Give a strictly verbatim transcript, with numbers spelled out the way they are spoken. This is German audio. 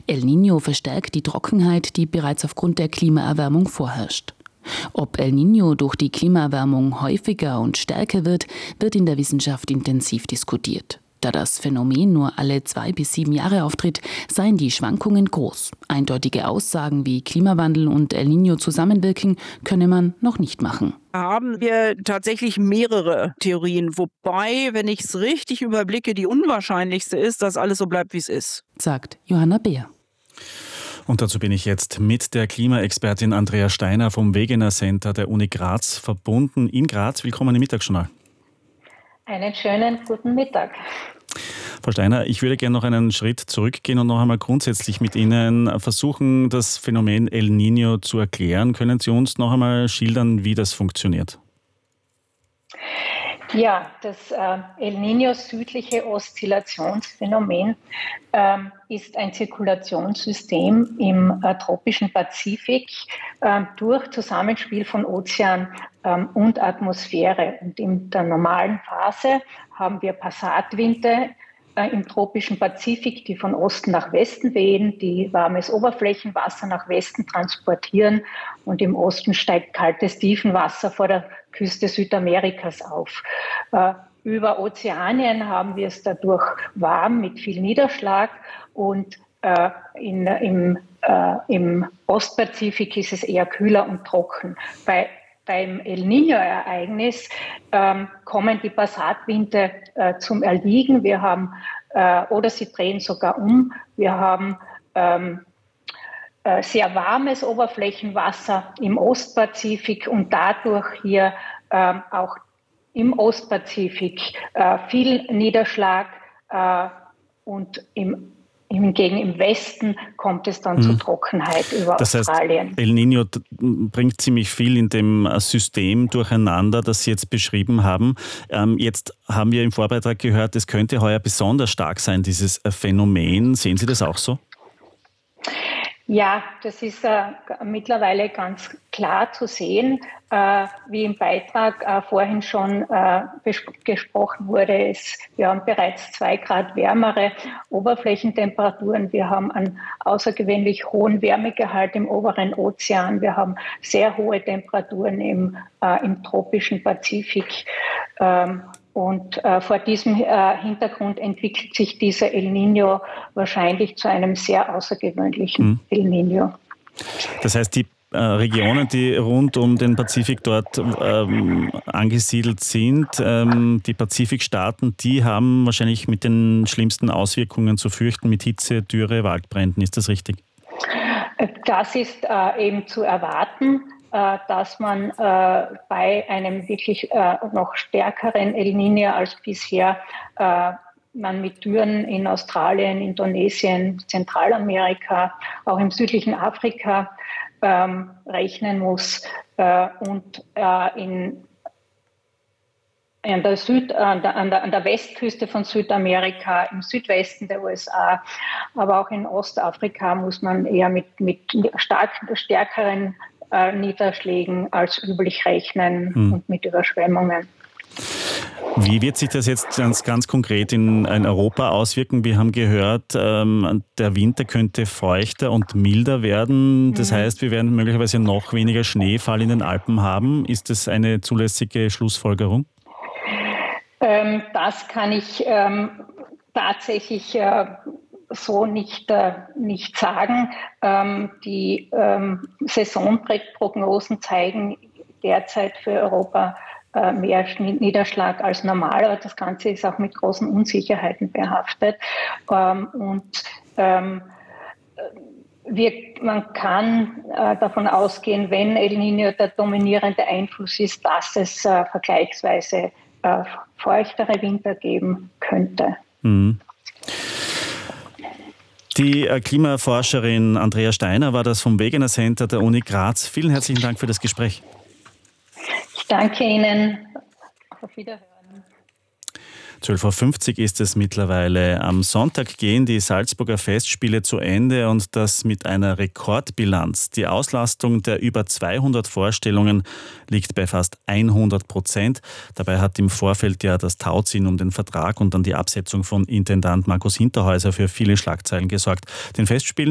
El Niño verstärkt die Trockenheit, die bereits aufgrund der Klimaerwärmung vorherrscht. Ob El Niño durch die Klimaerwärmung häufiger und stärker wird, wird in der Wissenschaft intensiv diskutiert. Da das Phänomen nur alle zwei bis sieben Jahre auftritt, seien die Schwankungen groß. Eindeutige Aussagen, wie Klimawandel und El Niño zusammenwirken, könne man noch nicht machen. Haben wir tatsächlich mehrere Theorien, wobei, wenn ich es richtig überblicke, die unwahrscheinlichste ist, dass alles so bleibt, wie es ist, sagt Johanna Beer. Und dazu bin ich jetzt mit der Klimaexpertin Andrea Steiner vom Wegener Center der Uni Graz verbunden. In Graz, willkommen im Mittagsjournal. Einen schönen guten Mittag. Frau Steiner, ich würde gerne noch einen Schritt zurückgehen und noch einmal grundsätzlich mit Ihnen versuchen, das Phänomen El Niño zu erklären. Können Sie uns noch einmal schildern, wie das funktioniert? Ja, das äh, El Niño südliche Oszillationsphänomen äh, ist ein Zirkulationssystem im äh, tropischen Pazifik äh, durch Zusammenspiel von Ozean äh, und Atmosphäre. Und in der normalen Phase haben wir Passatwinde äh, im tropischen Pazifik, die von Osten nach Westen wehen, die warmes Oberflächenwasser nach Westen transportieren, und im Osten steigt kaltes Tiefenwasser vor der Küste Südamerikas auf. Äh, über Ozeanien haben wir es dadurch warm mit viel Niederschlag, und äh, in, im, äh, im Ostpazifik ist es eher kühler und trocken. Bei Beim El Niño-Ereignis ähm, kommen die Passatwinde äh, zum Erliegen. Wir haben, äh, oder sie drehen sogar um. Wir haben ähm, äh, sehr warmes Oberflächenwasser im Ostpazifik und dadurch hier äh, auch im Ostpazifik äh, viel Niederschlag äh, und im Hingegen im Westen kommt es dann hm. zu Trockenheit über das Australien. Heißt, El Niño bringt ziemlich viel in dem System durcheinander, das Sie jetzt beschrieben haben. Ähm, jetzt haben wir im Vorbeitrag gehört, es könnte heuer besonders stark sein, dieses Phänomen. Sehen Sie das auch so? Ja, das ist äh, mittlerweile ganz klar zu sehen. Äh, wie im Beitrag äh, vorhin schon äh, bes- gesprochen wurde, ist, wir haben bereits zwei Grad wärmere Oberflächentemperaturen. Wir haben einen außergewöhnlich hohen Wärmegehalt im oberen Ozean. Wir haben sehr hohe Temperaturen im, äh, im tropischen Pazifik. Ähm, Und äh, vor diesem äh, Hintergrund entwickelt sich dieser El Niño wahrscheinlich zu einem sehr außergewöhnlichen mhm. El Niño. Das heißt, die äh, Regionen, die rund um den Pazifik dort ähm, angesiedelt sind, ähm, die Pazifikstaaten, die haben wahrscheinlich mit den schlimmsten Auswirkungen zu fürchten, mit Hitze, Dürre, Waldbränden. Ist das richtig? Das ist äh, eben zu erwarten, dass man äh, bei einem wirklich äh, noch stärkeren El Niño als bisher äh, man mit Dürren in Australien, Indonesien, Zentralamerika, auch im südlichen Afrika ähm, rechnen muss äh, und äh, in An der, Süd, an, der, an, der, an der Westküste von Südamerika, im Südwesten der U S A, aber auch in Ostafrika muss man eher mit, mit stark, stärkeren äh, Niederschlägen als üblich rechnen hm. und mit Überschwemmungen. Wie wird sich das jetzt ganz, ganz konkret in, in Europa auswirken? Wir haben gehört, ähm, der Winter könnte feuchter und milder werden. Das mhm. heißt, wir werden möglicherweise noch weniger Schneefall in den Alpen haben. Ist das eine zulässige Schlussfolgerung? Ähm, das kann ich ähm, tatsächlich äh, so nicht, äh, nicht sagen. Ähm, die ähm, Saisonprognosen zeigen derzeit für Europa äh, mehr Niederschlag als normal, aber das Ganze ist auch mit großen Unsicherheiten behaftet. Ähm, und ähm, wir, man kann äh, davon ausgehen, wenn El Niño der dominierende Einfluss ist, dass es äh, vergleichsweise äh, feuchtere Winter geben könnte. Mhm. Die Klimaforscherin Andrea Steiner war das vom Wegener Center der Uni Graz. Vielen herzlichen Dank für das Gespräch. Ich danke Ihnen. Auf Wiederhören. zwölf Uhr fünfzig ist es mittlerweile. Am Sonntag gehen die Salzburger Festspiele zu Ende und das mit einer Rekordbilanz. Die Auslastung der über zweihundert Vorstellungen liegt bei fast hundert Prozent. Dabei hat im Vorfeld ja das Tauziehen um den Vertrag und dann die Absetzung von Intendant Markus Hinterhäuser für viele Schlagzeilen gesorgt. Den Festspielen